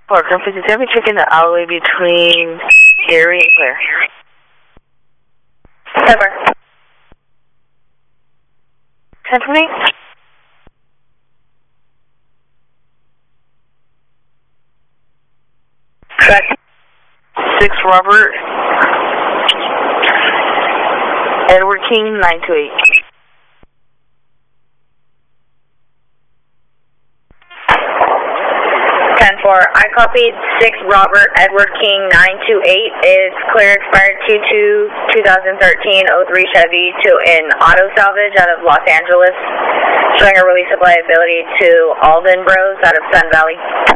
Parker 57, checking the alleyway between Gary and Claire. Cover. 1020. Correct. 6 Robert. Edward King, 928. I copied 6 Robert Edward King 928 is clear expired 2/2/2013 03 Chevy to an auto salvage out of Los Angeles, showing a release of liability to Alden Bros out of Sun Valley.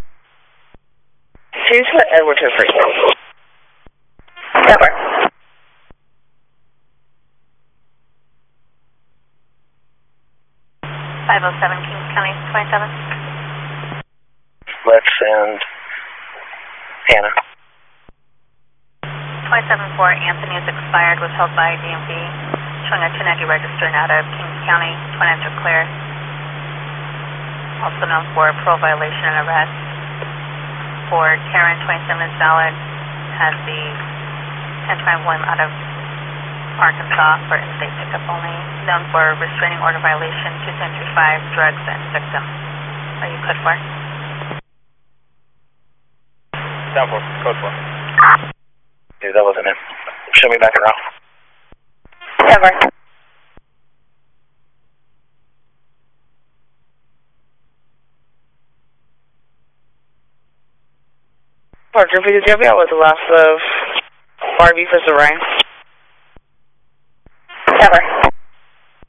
Choose for Edward to first. Cover. Kings County 27. Let's send Hannah. 27-4, Anthony is expired, was held by DMV, showing a 290 registering out of Kings County, Twin Enter Clear. Also known for a parole violation and arrest. For Karen, 27 is valid, has the 1021 William out of Arkansas for in-state pickup only. Known for restraining order violation, 2735, drugs and victim. Are you code for? Down 4, code 4. Yeah, that wasn't him. Show me back around. Cover. Parker 57, I was the last of Barbie for Ryan. Cover.